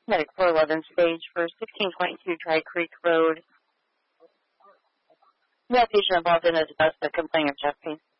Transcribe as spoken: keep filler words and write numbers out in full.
Medic four eleven stage for sixteen twenty-two Dry Creek Road. We have patient involved in a domestic complaint of chest pain.